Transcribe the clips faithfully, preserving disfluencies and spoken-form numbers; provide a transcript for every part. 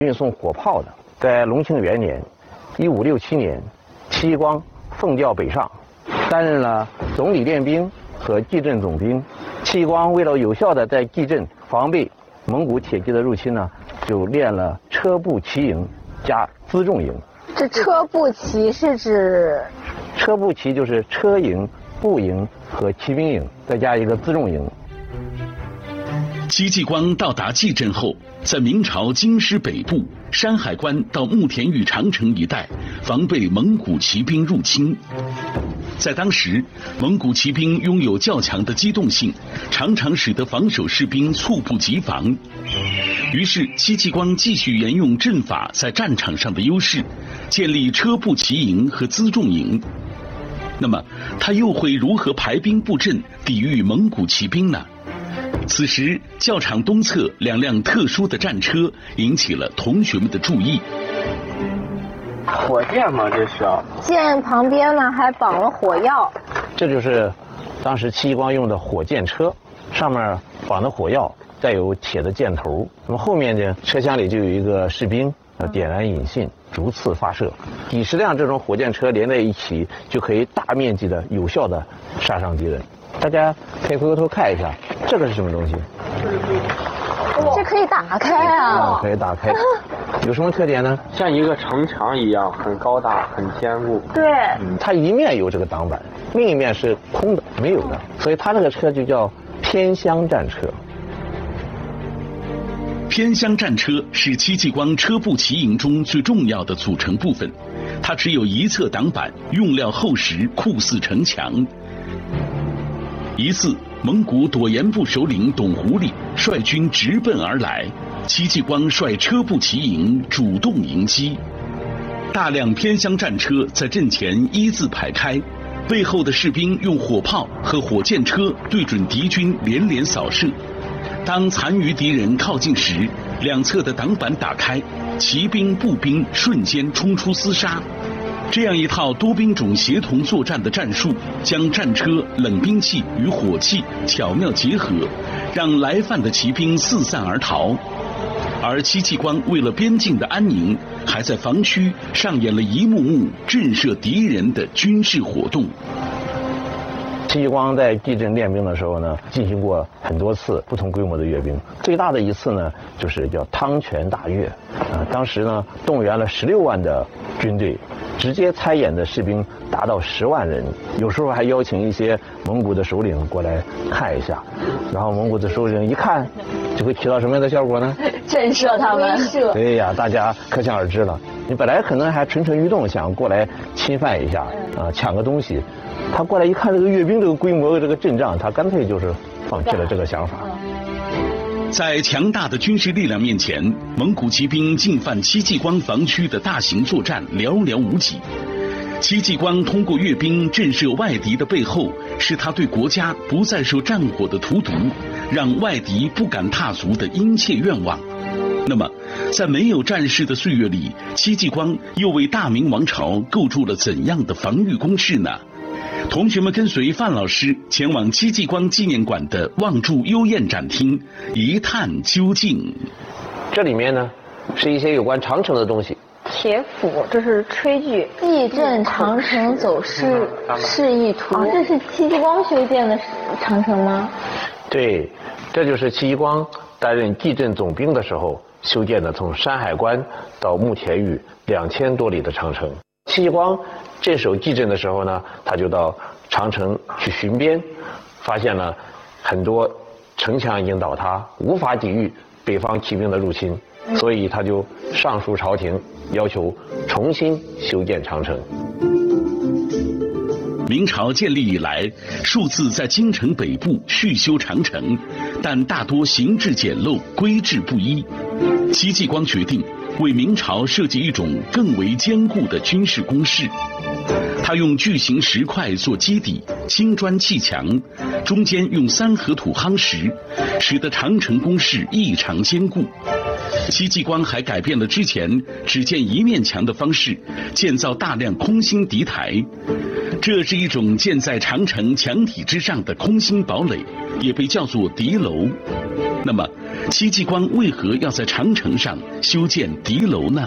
运送火炮的。在隆庆元年，一五六七年，戚继光奉调北上，担任了总理练兵和蓟镇总兵。戚继光为了有效地在蓟镇防备蒙古铁骑的入侵呢，就练了车步骑营加辎重营。 这车步骑是指？ 车步骑就是车营、步营和骑兵营，再加一个辎重营。 戚继光到达蓟镇后，在明朝京师北部山海关到慕田峪长城一带防备蒙古骑兵入侵。在当时，蒙古骑兵拥有较强的机动性，常常使得防守士兵猝不及防。于是，戚继光继续沿用阵法在战场上的优势，建立车步骑营和辎重营。那么，他又会如何排兵布阵，抵御蒙古骑兵呢？此时，教场东侧两辆特殊的战车引起了同学们的注意。 火箭吗？这是？ 箭旁边呢还绑了火药。 这就是当时戚继光用的火箭车，上面绑的火药，带有铁的箭头。那么后面呢，车厢里就有一个士兵要点燃引信，逐次发射。几十辆这种火箭车连在一起，就可以大面积的、有效的杀伤敌人。大家可以回过头看一下，这个是什么东西？ 这可以打开啊！ 可以打开。有什么特点呢？ 像一个城墙一样，很高大，很坚固。 对， 嗯，它一面有这个挡板，另一面是空的，没有的，所以它这个车就叫偏厢战车。 偏厢战车是戚继光车步骑营中最重要的组成部分，它只有一侧挡板，用料厚实，酷似城墙。一次，蒙古朵颜部首领董狐狸率军直奔而来，戚继光率车步骑营主动迎击。大量偏厢战车在阵前一字排开，背后的士兵用火炮和火箭车对准敌军连连扫射。当残余敌人靠近时，两侧的挡板打开，骑兵、步兵瞬间冲出厮杀。这样一套多兵种协同作战的战术，将战车、冷兵器与火器巧妙结合，让来犯的骑兵四散而逃。而戚继光为了边境的安宁，还在防区上演了一幕幕震慑敌人的军事活动。 戚继光在蓟镇练兵的时候呢，进行过很多次不同规模的阅兵。最大的一次呢，就是叫汤泉大阅。啊、呃，当时呢，动员了十六万的军队，直接参演的士兵达到十万人。有时候还邀请一些蒙古的首领过来看一下，然后蒙古的首领一看，就会起到什么样的效果呢？ 震慑他们。 对呀，大家可想而知了。你本来可能还蠢蠢欲动，想过来侵犯一下，啊、呃，抢个东西。他过来一看这个阅兵这个规模这个阵仗，他干脆就是放弃了这个想法。 在强大的军事力量面前，蒙古骑兵进犯戚继光防区的大型作战寥寥无几。戚继光通过阅兵震慑外敌的背后，是他对国家不再受战火的荼毒，让外敌不敢踏足的殷切愿望。那么，在没有战事的岁月里，戚继光又为大明王朝构筑了怎样的防御工事呢？同学们跟随范老师前往戚继光纪念馆的望柱幽燕展厅，一探究竟。 这里面呢，是一些有关长城的东西。 铁斧，这是炊具。蓟镇长城走势示意图。哦，这是戚继光修建的长城吗？ 对，这就是戚继光担任蓟镇总兵的时候修建的，从山海关到慕田峪两千多里的长城。戚继光镇守蓟镇的时候呢，他就到长城去巡边，发现了很多城墙已经倒塌，无法抵御北方骑兵的入侵，所以他就上书朝廷，要求重新修建长城。 明朝建立以来，数次在京城北部续修长城，但大多形制简陋，规制不一。戚继光决定为明朝设计一种更为坚固的军事工事。他用巨型石块做基底，青砖砌墙，中间用三合土夯实，使得长城工事异常坚固。戚继光还改变了之前只建一面墙的方式，建造大量空心敌台。 这是一种建在长城墙体之上的空心堡垒，也被叫做敌楼。那么，戚继光为何要在长城上修建敌楼呢？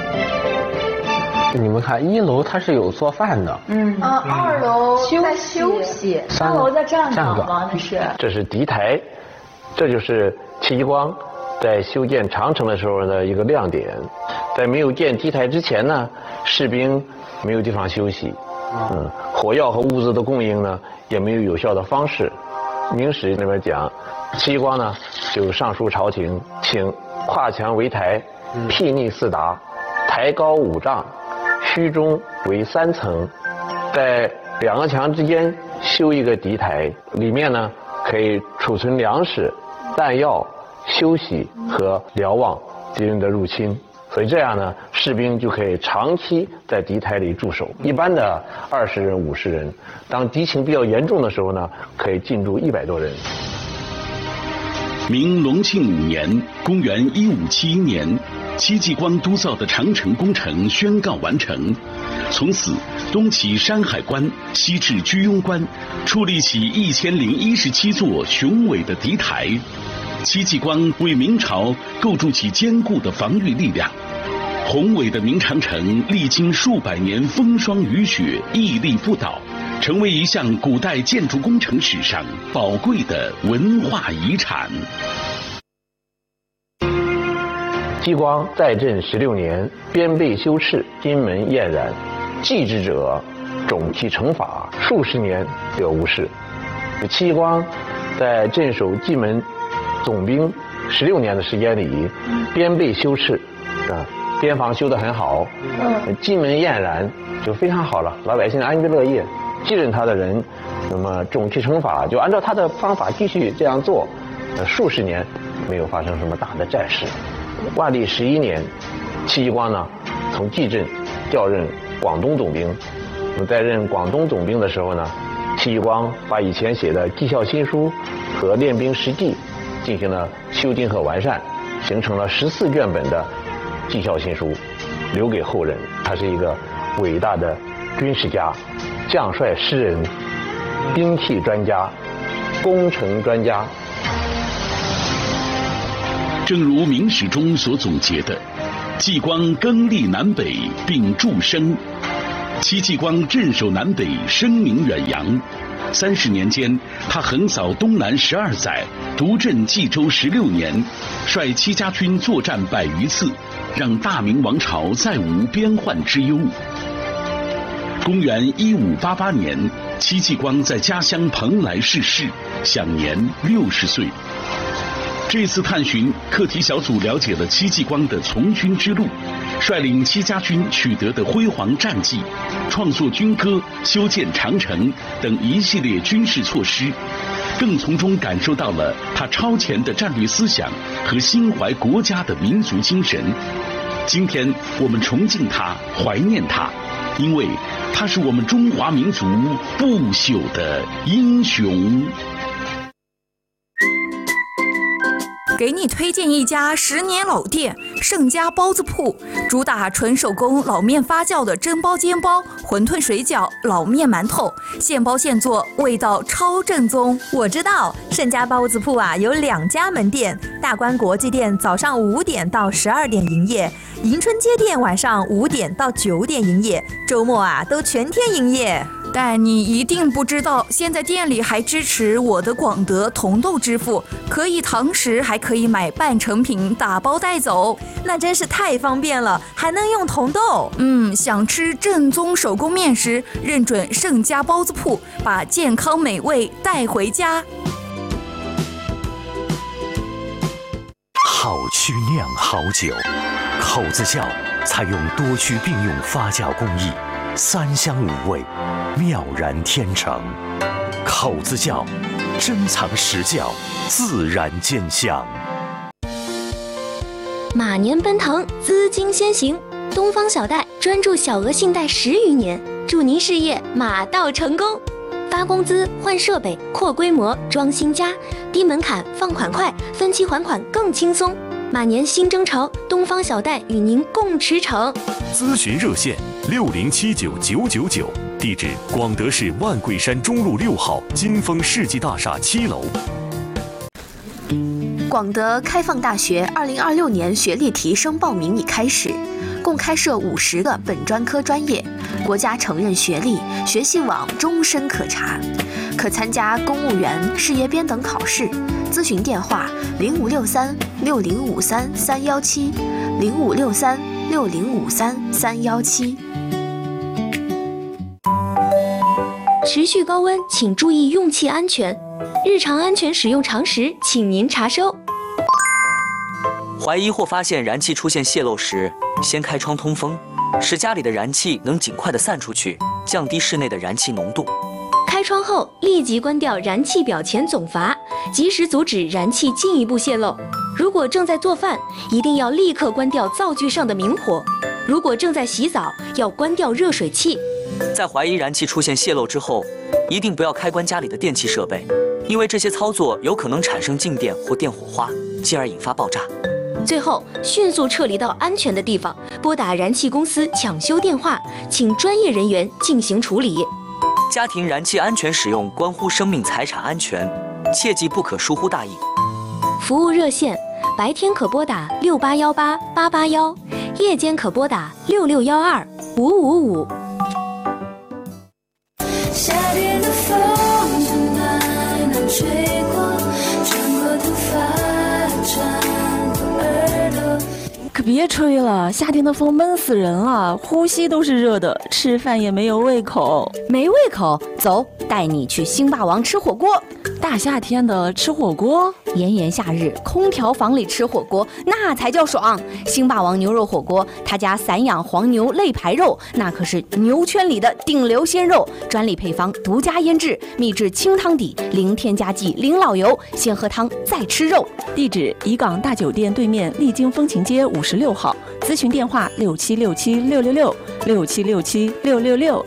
你们看，一楼它是有做饭的， 嗯啊，二楼在休息，三楼在站岗吗？那是。 这是敌台，这就是戚继光在修建长城的时候的一个亮点。在没有建敌台之前呢，士兵没有地方休息，嗯，火药和物资的供应呢也没有有效的方式。明史那边讲，戚继光呢就上书朝廷，请跨墙为台，辟逆四达，台高五丈，虚中为三层，在两个墙之间修一个敌台，里面呢可以储存粮食、弹药、休息和瞭望敌人的入侵。所以这样呢，士兵就可以长期在敌台里驻守。一般的二十人、五十人，当敌情比较严重的时候呢，可以进驻一百多人。 明隆庆五年，公元一五七一年，戚继光督造的长城工程宣告完成。从此，东起山海关，西至居庸关，矗立起一千零一十七座雄伟的敌台。戚继光为明朝构筑起坚固的防御力量。宏伟的明长城历经数百年风霜雨雪，屹立不倒，成为一项古代建筑工程史上宝贵的文化遗产。 戚光在任十六年，边备修葺，金门晏然，继之者种其成法，数十年得无事。戚继光在镇守蓟门总兵十六年的时间里，边备修葺，啊，边防修得很好，嗯，蓟门晏然，就非常好了，老百姓安居乐业。继任他的人，那么种其成法，就按照他的方法继续这样做，呃，数十年没有发生什么大的战事。万历十一年，戚继光呢从蓟镇调任广东总兵。那么在任广东总兵的时候呢，戚继光把以前写的绩效新书和练兵实记进行了修订和完善，形成了十四卷本的绩效新书，留给后人。他是一个伟大的军事家、将帅诗人、兵器专家、工程专家。 正如明史中所总结的，继光耕历南北，并筑生。戚继光镇守南北，声名远扬。三十年间，他横扫东南十二载，独镇冀州十六年，率戚家军作战百余次，让大明王朝再无边患之忧。公元一五八八年，戚继光在家乡蓬莱逝世，享年六十岁。这次探寻，课题小组了解了戚继光的从军之路，率领戚家军取得的辉煌战绩，创作军歌、修建长城等一系列军事措施，更从中感受到了他超前的战略思想和心怀国家的民族精神。今天我们崇敬他，怀念他，因为他是我们中华民族不朽的英雄。 给你推荐一家十年老店盛家包子铺，主打纯手工老面发酵的蒸包、煎包、馄饨、水饺、老面、馒头，现包现做，味道超正宗。 我知道盛家包子铺啊有两家门店，大观国际店早上五点到十二点营业，迎春街店晚上五点到九点营业，周末啊都全天营业。 但你一定不知道，现在店里还支持我的广德同豆支付，可以堂食，还可以买半成品打包带走， 那真是太方便了，还能用同豆。 嗯，想吃正宗手工面食，认准盛家包子铺，把健康美味带回家。 好曲酿好酒，口子窖采用多区并用发酵工艺，三香五味，妙然天成。口子窖，珍藏实窖，自然见香。 马年奔腾，资金先行。东方小贷专注小额信贷十余年，祝您事业马到成功。发工资、换设备、扩规模、装新家，低门槛、放款快，分期还款更轻松。 马年新征程，东方小贷与您共驰骋。 咨询热线六零七九九九九，地址广德市万桂山中路六号金丰世纪大厦七楼。 广德开放大学二零二六年学历提升报名已开始，共开设五十个本专科专业，国家承认学历，学习网终身可查，可参加公务员、事业编等考试。咨询电话：零五六三六零五三三幺七，零五六三六零五三三幺七。 持续高温，请注意用气安全。日常安全使用常识，请您查收。 怀疑或发现燃气出现泄漏时，先开窗通风，使家里的燃气能尽快的散出去，降低室内的燃气浓度。 开窗后立即关掉燃气表前总阀，及时阻止燃气进一步泄漏。如果正在做饭，一定要立刻关掉灶具上的明火；如果正在洗澡，要关掉热水器。 在怀疑燃气出现泄漏之后，一定不要开关家里的电气设备，因为这些操作有可能产生静电或电火花，进而引发爆炸。 最后，迅速撤离到安全的地方，拨打燃气公司抢修电话，请专业人员进行处理。 家庭燃气安全使用关乎生命财产安全，切记不可疏忽大意。 服务热线：白天可拨打六八幺八八八幺，夜间可拨打六六幺二五五五。 夏天的风从南南吹过，穿过头发，穿过耳朵。 可别吹了，夏天的风闷死人了，呼吸都是热的，吃饭也没有胃口。 没胃口？走，带你去星霸王吃火锅。 大夏天的吃火锅， 炎炎夏日，空调房里吃火锅那才叫爽。星霸王牛肉火锅，他家散养黄牛肋排肉，那可是牛圈里的顶流鲜肉，专利配方，独家腌制，秘制清汤底，零添加剂，零老油，先喝汤再吃肉。 地址：怡港大酒店对面丽晶风情街五十六号，咨询电话：六七六七六六六六七六七六六六。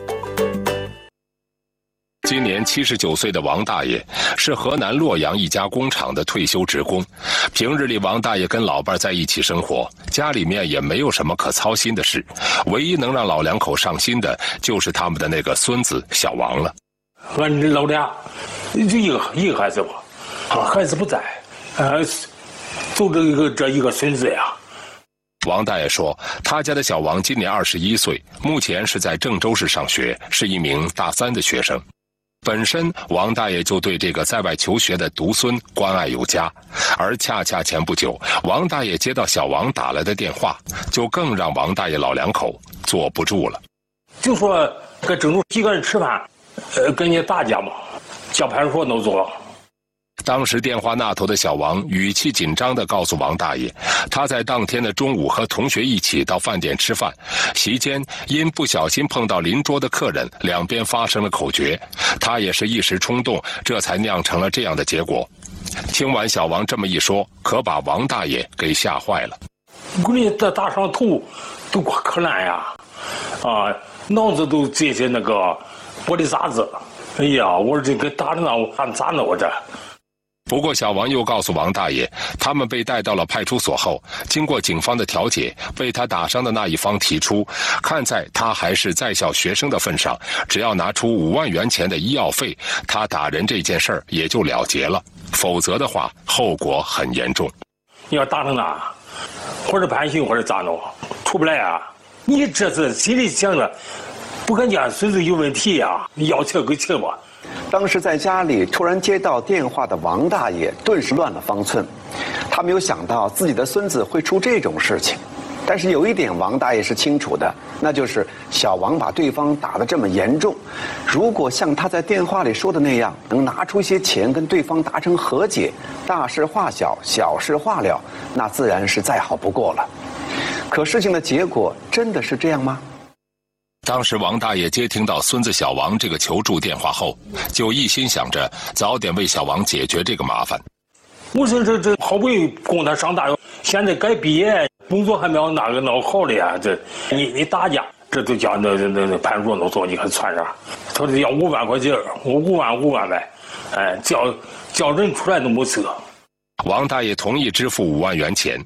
今年七十九岁的王大爷是河南洛阳一家工厂的退休职工。平日里，王大爷跟老伴在一起生活，家里面也没有什么可操心的事，唯一能让老两口上心的就是他们的那个孙子小王了。 俺老俩就一个一个孩子吧，啊，孩子不在，呃，就这一个这一个孙子呀。 王大爷说，他家的小王今年二十一岁，目前是在郑州市上学，是一名大三的学生。本身王大爷就对这个在外求学的独孙关爱有加，而恰恰前不久，王大爷接到小王打来的电话，就更让王大爷老两口坐不住了。 就说搁郑州几个人吃饭，呃，跟人家打架嘛，叫派出所弄走了。 当时电话那头的小王语气紧张地告诉王大爷，他在当天的中午和同学一起到饭店吃饭，席间因不小心碰到邻桌的客人，两边发生了口角，他也是一时冲动，这才酿成了这样的结果。听完小王这么一说，可把王大爷给吓坏了。 给你打打上头，都可烂呀，啊，脑子都这些那个玻璃渣子，哎呀，我说这个打的那我还咋弄我这？ 不过小王又告诉王大爷，他们被带到了派出所后，经过警方的调解，被他打伤的那一方提出，看在他还是在校学生的份上，只要拿出五万元钱的医药费，他打人这件事儿也就了结了，否则的话后果很严重。 你要打成那，或者判刑或者咋弄，出不来啊！你这是心里想着，不感觉孙子有问题呀、啊？要钱给钱吧。 当时在家里突然接到电话的王大爷顿时乱了方寸，他没有想到自己的孙子会出这种事情。但是有一点王大爷是清楚的，那就是小王把对方打得这么严重，如果像他在电话里说的那样，能拿出些钱跟对方达成和解，大事化小，小事化了，那自然是再好不过了。可事情的结果真的是这样吗？ 当时王大爷接听到孙子小王这个求助电话后，就一心想着早点为小王解决这个麻烦。 我说这这好不容易供他上大学，现在该毕业，工作还没有那个弄好的呀，这你你打架，这都叫那那那派出所弄走，你还算啥？他说要五万块钱，我五万五万呗，哎，叫叫人出来都没辙。 王大爷同意支付五万元钱，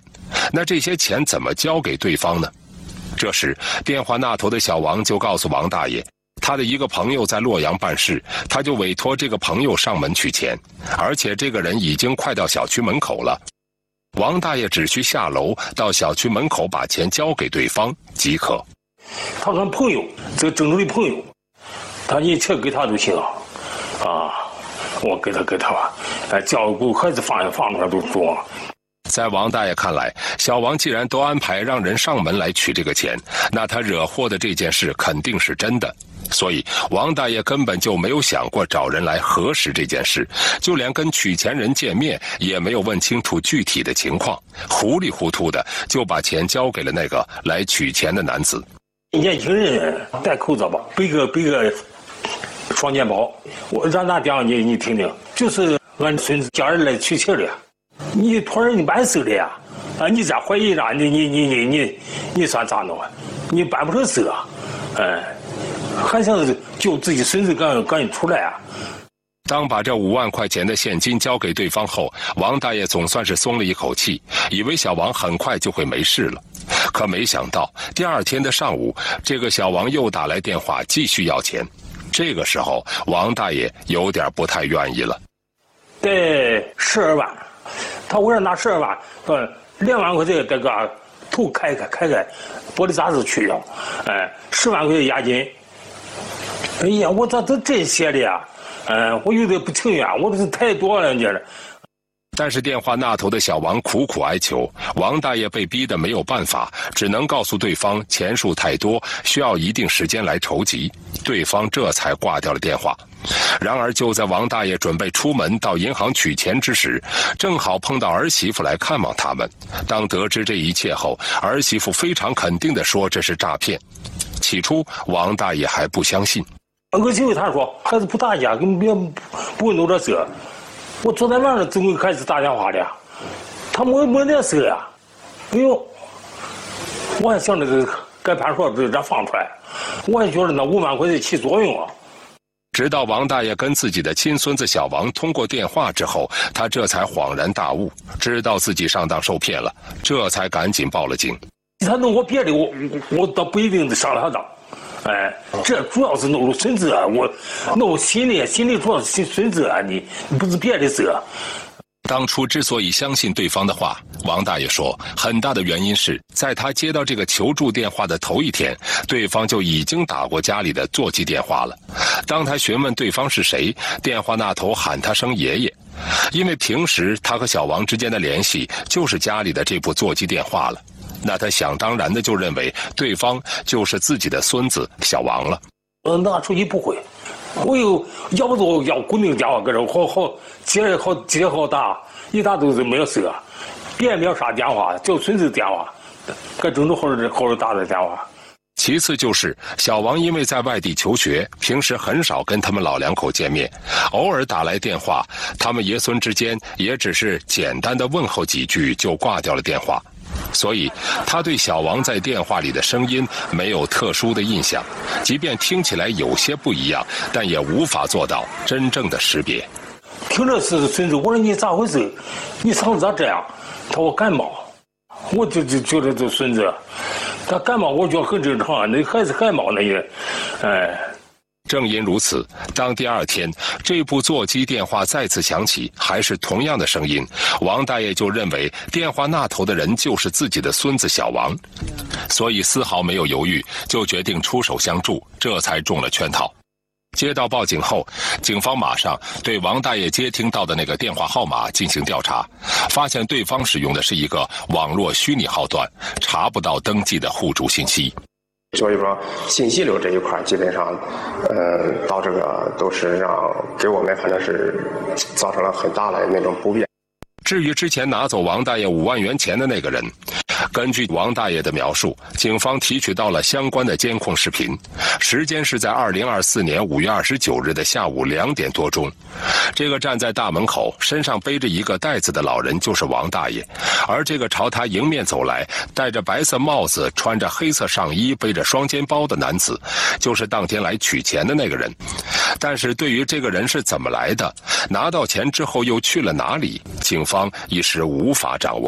那这些钱怎么交给对方呢？这时，电话那头的小王就告诉王大爷，他的一个朋友在洛阳办事，他就委托这个朋友上门取钱，而且这个人已经快到小区门口了。王大爷只需下楼到小区门口把钱交给对方即可。 他跟朋友，这郑州的朋友，他一切给他都行啊，我给他给他吧，哎，叫给孩子放放那都中。 在王大爷看来，小王既然都安排让人上门来取这个钱，那他惹祸的这件事肯定是真的。所以王大爷根本就没有想过找人来核实这件事，就连跟取钱人见面也没有问清楚具体的情况，糊里糊涂的就把钱交给了那个来取钱的男子。 年轻人戴口罩吧，背个背个双肩包，我让他讲你你听听，就是俺孙子家人来取钱的，你托人你办事的呀，啊，你这怀疑啥？你你你你你你算咋弄啊？你办不成事啊，哎。还想救自己孙子赶赶紧出来啊！ 当把这五万块钱的现金交给对方后，王大爷总算是松了一口气，以为小王很快就会没事了。可没想到第二天的上午，这个小王又打来电话继续要钱。这个时候，王大爷有点不太愿意了。 得十二万，他为了拿十二万，呃，两万块钱这个头开开开开，玻璃渣子去掉，哎，十万块钱押金。哎呀，我咋都这些的呀？嗯，我有点不情愿，我这是太多了，你这。 但是电话那头的小王苦苦哀求，王大爷被逼得没有办法，只能告诉对方钱数太多，需要一定时间来筹集。对方这才挂掉了电话。然而就在王大爷准备出门到银行取钱之时，正好碰到儿媳妇来看望他们。当得知这一切后，儿媳妇非常肯定地说这是诈骗。起初王大爷还不相信， 儿媳妇他说孩子不打架，根本不会弄这事。我昨天晚上就给孩子打电话的，他没没那事呀。哎呦，我还想着这该判说这这放出来，我还觉得那五万块钱起作用啊。 直到王大爷跟自己的亲孙子小王通过电话之后，他这才恍然大悟，知道自己上当受骗了，这才赶紧报了警。 他弄我别的，我我我倒不一定上他当，哎，这主要是弄孙子啊，我弄心里心里主要是孙子啊，你你不是别的事。 当初之所以相信对方的话，王大爷说，很大的原因是在他接到这个求助电话的头一天，对方就已经打过家里的座机电话了。当他询问对方是谁，电话那头喊他声爷爷，因为平时他和小王之间的联系就是家里的这部座机电话了。那他想当然的就认为对方就是自己的孙子小王了。 呃，拿出去不会，我又要不就要固定电话，搁这好好接好接好打，一打都是没有事，别人没有啥电话，就孙子电话，搁郑州后头后头打的电话。 其次就是小王因为在外地求学，平时很少跟他们老两口见面，偶尔打来电话，他们爷孙之间也只是简单的问候几句就挂掉了电话。所以他对小王在电话里的声音没有特殊的印象，即便听起来有些不一样，但也无法做到真正的识别。 听着是孙子，我说你咋回事？你嗓子咋这样？他说我感冒，我就就觉得这孙子，他感冒我觉得很正常，那孩子感冒那也，哎。 正因如此，当第二天这部座机电话再次响起，还是同样的声音，王大爷就认为电话那头的人就是自己的孙子小王，所以丝毫没有犹豫，就决定出手相助，这才中了圈套。接到报警后，警方马上对王大爷接听到的那个电话号码进行调查，发现对方使用的是一个网络虚拟号段，查不到登记的户主信息。 所以说，信息流这一块基本上，呃，到这个都是让给我们反正是造成了很大的那种不便。 至于之前拿走王大爷五万元钱的那个人，根据王大爷的描述，警方提取到了相关的监控视频，时间是在二零二四年五月二十九日的下午两点多钟。这个站在大门口身上背着一个袋子的老人就是王大爷，而这个朝他迎面走来戴着白色帽子穿着黑色上衣背着双肩包的男子，就是当天来取钱的那个人。但是对于这个人是怎么来的，拿到钱之后又去了哪里，警方一时无法掌握。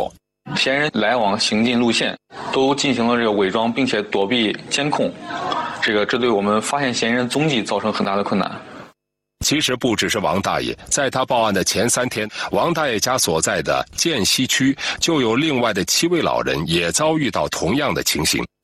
嫌疑人来往行进路线都进行了这个伪装，并且躲避监控，这个这对我们发现嫌疑人踪迹造成很大的困难。 其实不只是王大爷，在他报案的前三天，王大爷家所在的涧西区就有另外的七位老人也遭遇到同样的情形。